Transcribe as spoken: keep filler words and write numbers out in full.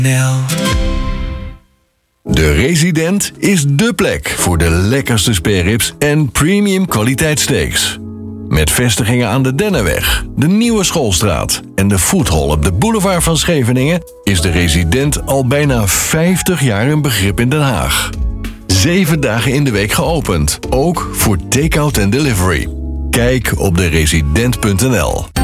De Resident is dé plek voor de lekkerste spareribs en premium kwaliteit steaks. Met vestigingen aan de Dennenweg, de Nieuwe Schoolstraat en de Foodhall op de boulevard van Scheveningen is de Resident al bijna vijftig jaar een begrip in Den Haag. Zeven dagen in de week geopend, ook voor take-out en delivery. Kijk op de resident punt n l.